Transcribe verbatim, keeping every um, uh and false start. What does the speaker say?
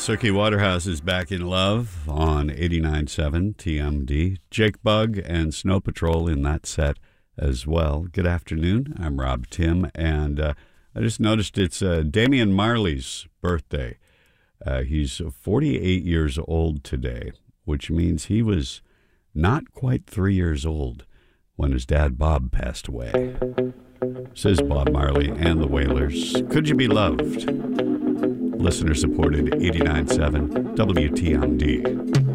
Sookie Waterhouse is back in love on eighty-nine point seven T M D. Jake Bugg and Snow Patrol in that set as well. Good afternoon. I'm Rob Tim, and uh, I just noticed it's uh, Damian Marley's birthday. Uh, he's forty-eight years old today, which means he was not quite three years old when his dad Bob passed away. Says Bob Marley and the Wailers. Could You Be Loved? Listener supported eighty-nine point seven W T M D.